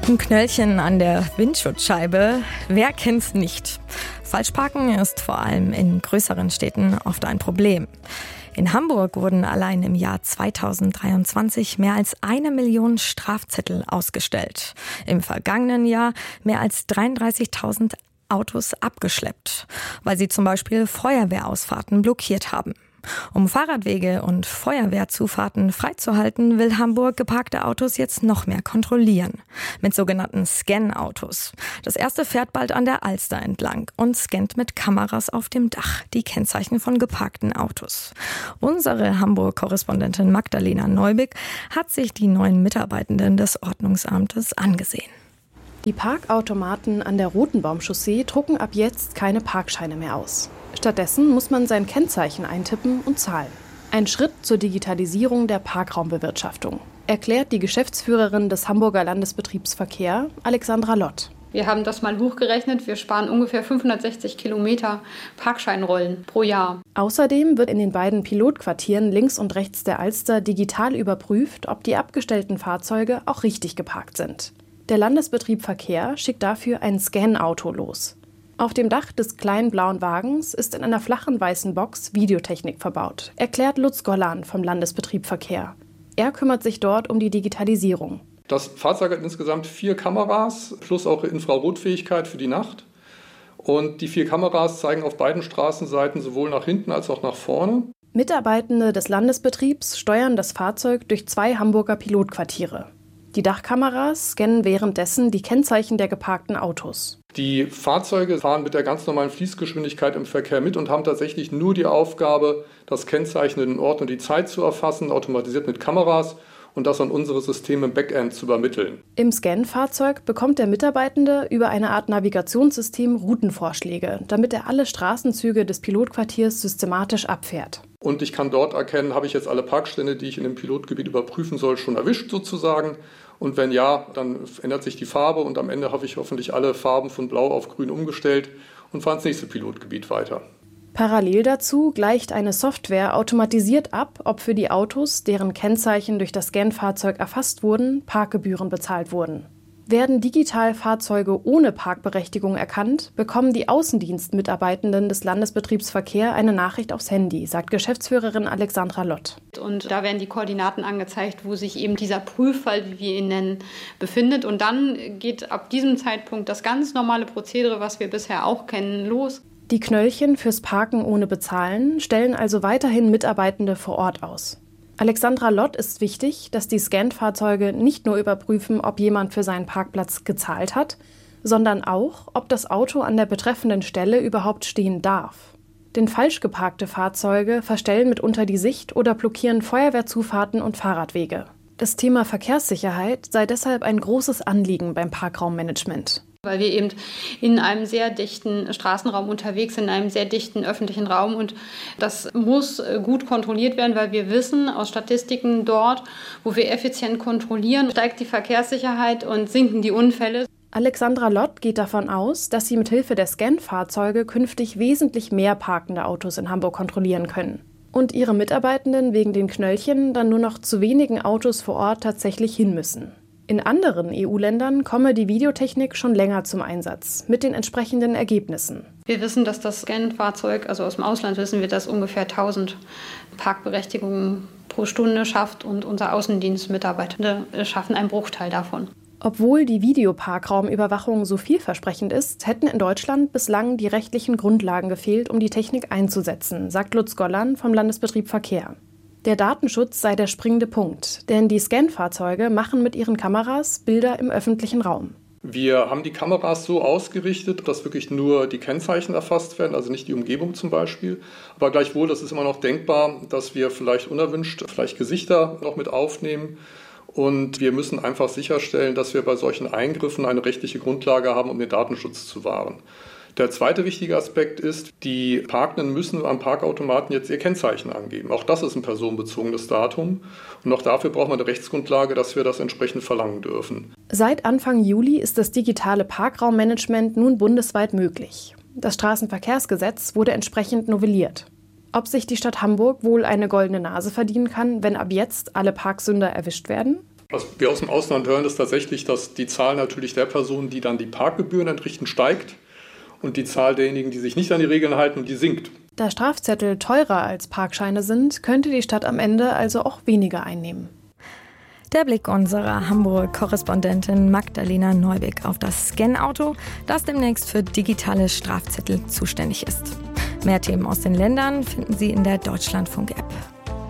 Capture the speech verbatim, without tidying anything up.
Ein Knöllchen an der Windschutzscheibe, wer kennt's nicht? Falschparken ist vor allem in größeren Städten oft ein Problem. In Hamburg wurden allein im Jahr zweitausenddreiundzwanzig mehr als eine Million Strafzettel ausgestellt. Im vergangenen Jahr mehr als dreiunddreißigtausend Autos abgeschleppt, weil sie zum Beispiel Feuerwehrausfahrten blockiert haben. Um Fahrradwege und Feuerwehrzufahrten freizuhalten, will Hamburg geparkte Autos jetzt noch mehr kontrollieren. Mit sogenannten Scan-Autos. Das erste fährt bald an der Alster entlang und scannt mit Kameras auf dem Dach die Kennzeichen von geparkten Autos. Unsere Hamburg-Korrespondentin Magdalena Neubig hat sich die neuen Mitarbeitenden des Ordnungsamtes angesehen. Die Parkautomaten an der Rotenbaumchaussee drucken ab jetzt keine Parkscheine mehr aus. Stattdessen muss man sein Kennzeichen eintippen und zahlen. Ein Schritt zur Digitalisierung der Parkraumbewirtschaftung, erklärt die Geschäftsführerin des Hamburger Landesbetriebs Verkehr, Alexandra Lott. Wir haben das mal hochgerechnet. Wir sparen ungefähr fünfhundertsechzig Kilometer Parkscheinrollen pro Jahr. Außerdem wird in den beiden Pilotquartieren links und rechts der Alster digital überprüft, ob die abgestellten Fahrzeuge auch richtig geparkt sind. Der Landesbetrieb Verkehr schickt dafür ein Scan-Auto los. Auf dem Dach des kleinen blauen Wagens ist in einer flachen weißen Box Videotechnik verbaut, erklärt Lutz Gollan vom Landesbetrieb Verkehr. Er kümmert sich dort um die Digitalisierung. Das Fahrzeug hat insgesamt vier Kameras plus auch Infrarotfähigkeit für die Nacht. Und die vier Kameras zeigen auf beiden Straßenseiten sowohl nach hinten als auch nach vorne. Mitarbeitende des Landesbetriebs steuern das Fahrzeug durch zwei Hamburger Pilotquartiere. Die Dachkameras scannen währenddessen die Kennzeichen der geparkten Autos. Die Fahrzeuge fahren mit der ganz normalen Fließgeschwindigkeit im Verkehr mit und haben tatsächlich nur die Aufgabe, das Kennzeichen in den Ort und die Zeit zu erfassen, automatisiert mit Kameras und das an unsere Systeme im Backend zu übermitteln. Im Scan-Fahrzeug bekommt der Mitarbeitende über eine Art Navigationssystem Routenvorschläge, damit er alle Straßenzüge des Pilotquartiers systematisch abfährt. Und ich kann dort erkennen, habe ich jetzt alle Parkstände, die ich in dem Pilotgebiet überprüfen soll, schon erwischt sozusagen. Und wenn ja, dann ändert sich die Farbe und am Ende habe ich hoffentlich alle Farben von blau auf grün umgestellt und fahre ins nächste Pilotgebiet weiter. Parallel dazu gleicht eine Software automatisiert ab, ob für die Autos, deren Kennzeichen durch das Scan-Fahrzeug erfasst wurden, Parkgebühren bezahlt wurden. Werden digital Fahrzeuge ohne Parkberechtigung erkannt, bekommen die Außendienstmitarbeitenden des Landesbetriebs Verkehr eine Nachricht aufs Handy, sagt Geschäftsführerin Alexandra Lott. Und da werden die Koordinaten angezeigt, wo sich eben dieser Prüffall, wie wir ihn nennen, befindet. Und dann geht ab diesem Zeitpunkt das ganz normale Prozedere, was wir bisher auch kennen, los. Die Knöllchen fürs Parken ohne Bezahlen stellen also weiterhin Mitarbeitende vor Ort aus. Alexandra Lott ist wichtig, dass die Scan-Fahrzeuge nicht nur überprüfen, ob jemand für seinen Parkplatz gezahlt hat, sondern auch, ob das Auto an der betreffenden Stelle überhaupt stehen darf. Denn falsch geparkte Fahrzeuge verstellen mitunter die Sicht oder blockieren Feuerwehrzufahrten und Fahrradwege. Das Thema Verkehrssicherheit sei deshalb ein großes Anliegen beim Parkraummanagement. Weil wir eben in einem sehr dichten Straßenraum unterwegs sind, in einem sehr dichten öffentlichen Raum. Und das muss gut kontrolliert werden, weil wir wissen aus Statistiken dort, wo wir effizient kontrollieren, steigt die Verkehrssicherheit und sinken die Unfälle. Alexandra Lott geht davon aus, dass sie mit Hilfe der Scan-Fahrzeuge künftig wesentlich mehr parkende Autos in Hamburg kontrollieren können. Und ihre Mitarbeitenden wegen den Knöllchen dann nur noch zu wenigen Autos vor Ort tatsächlich hin müssen. In anderen E U-Ländern komme die Videotechnik schon länger zum Einsatz, mit den entsprechenden Ergebnissen. Wir wissen, dass das Scan-Fahrzeug, also aus dem Ausland wissen wir, dass ungefähr tausend Parkberechtigungen pro Stunde schafft und unsere Außendienstmitarbeitende schaffen einen Bruchteil davon. Obwohl die Videoparkraumüberwachung so vielversprechend ist, hätten in Deutschland bislang die rechtlichen Grundlagen gefehlt, um die Technik einzusetzen, sagt Lutz Gollan vom Landesbetrieb Verkehr. Der Datenschutz sei der springende Punkt, denn die Scan-Fahrzeuge machen mit ihren Kameras Bilder im öffentlichen Raum. Wir haben die Kameras so ausgerichtet, dass wirklich nur die Kennzeichen erfasst werden, also nicht die Umgebung zum Beispiel. Aber gleichwohl, das ist immer noch denkbar, dass wir vielleicht unerwünscht vielleicht Gesichter noch mit aufnehmen. Und wir müssen einfach sicherstellen, dass wir bei solchen Eingriffen eine rechtliche Grundlage haben, um den Datenschutz zu wahren. Der zweite wichtige Aspekt ist, die Parkenden müssen am Parkautomaten jetzt ihr Kennzeichen angeben. Auch das ist ein personenbezogenes Datum. Und auch dafür braucht man eine Rechtsgrundlage, dass wir das entsprechend verlangen dürfen. Seit Anfang Juli ist das digitale Parkraummanagement nun bundesweit möglich. Das Straßenverkehrsgesetz wurde entsprechend novelliert. Ob sich die Stadt Hamburg wohl eine goldene Nase verdienen kann, wenn ab jetzt alle Parksünder erwischt werden? Was wir aus dem Ausland hören, ist tatsächlich, dass die Zahl natürlich der Personen, die dann die Parkgebühren entrichten, steigt und die Zahl derjenigen, die sich nicht an die Regeln halten, die sinkt. Da Strafzettel teurer als Parkscheine sind, könnte die Stadt am Ende also auch weniger einnehmen. Der Blick unserer Hamburg-Korrespondentin Magdalena Neubeck auf das Scan-Auto, das demnächst für digitale Strafzettel zuständig ist. Mehr Themen aus den Ländern finden Sie in der Deutschlandfunk-App.